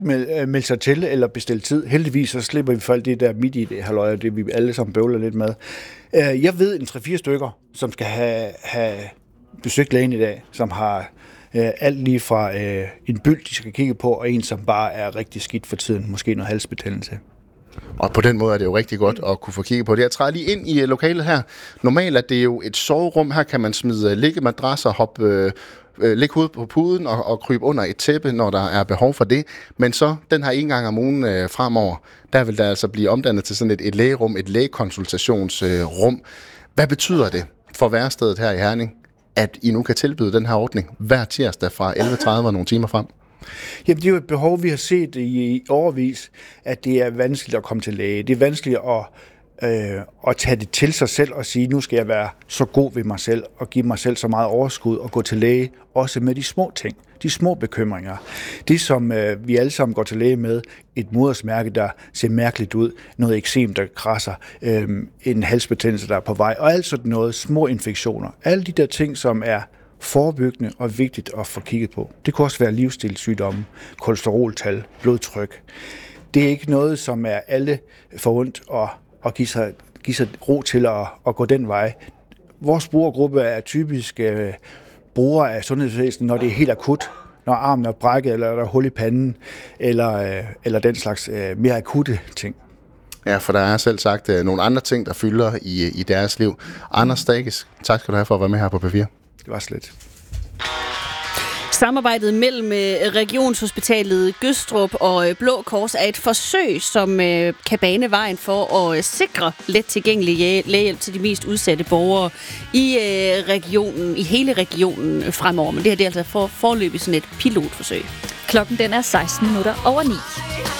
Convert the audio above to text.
melde sig til eller bestille tid. Heldigvis så slipper vi for alt det der midt i det halløj, det vi alle sammen bøvler lidt med. Jeg ved en 3-4 stykker, som skal have besøgt lægen i dag, som har alt lige fra en byld, de skal kigge på, og en, som bare er rigtig skidt for tiden, måske noget halsbetændelse. Og på den måde er det jo rigtig godt at kunne få kigget på det. Jeg træder lige ind i lokalet her. Normalt er det jo et soverum. Her kan man smide liggemadrasser, lægge hovedet på puden og krybe under et tæppe, når der er behov for det. Men så den her en gang om ugen fremover, der vil der altså blive omdannet til sådan et lægerum, et lægekonsultationsrum. Hvad betyder det for værestedet her i Herning, at I nu kan tilbyde den her ordning hver tirsdag fra 11.30 og nogle timer frem? Jamen, det er jo et behov, vi har set i årevis, at det er vanskeligt at komme til læge. Det er vanskeligt at tage det til sig selv og sige, nu skal jeg være så god ved mig selv og give mig selv så meget overskud og gå til læge, også med de små ting, de små bekymringer. Det, som vi alle sammen går til læge med, et modersmærke, der ser mærkeligt ud, noget eksem, der krasser, en halsbetændelse, der er på vej, og alt sådan noget, små infektioner. Alle de der ting, som er forebyggende og vigtigt at få kigget på. Det kunne også være livsstilssygdomme, kolesteroltal, blodtryk. Det er ikke noget, som er alle forundt at give sig ro til at gå den vej. Vores brugergruppe er typisk brugere af sundhedsvæsenet, når det er helt akut, når armen er brækket, eller der er hul i panden, eller den slags mere akutte ting. Ja, for der er selv sagt nogle andre ting, der fylder i deres liv. Anders Stages, tak skal du have for at være med her på P4. Det var slet. Samarbejdet mellem Regionshospitalet Gødstrup og Blå Kors er et forsøg, som kan bane vejen for at sikre let tilgængelig lægehjælp til de mest udsatte borgere i regionen, i hele regionen fremover. Men det her det er altså foreløbig sådan et pilotforsøg. Klokken den er 16:16.